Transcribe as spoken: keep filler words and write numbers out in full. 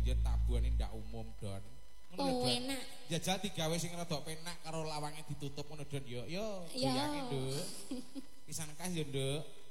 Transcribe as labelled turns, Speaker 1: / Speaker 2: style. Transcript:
Speaker 1: biyen tabuhane ndak umum Don.
Speaker 2: Oh enak.
Speaker 1: Jajal digawe sing rada penak karo lawange ditutup ngono Don yo. Yo, goyake Nduk. Pisan kas yo Nduk.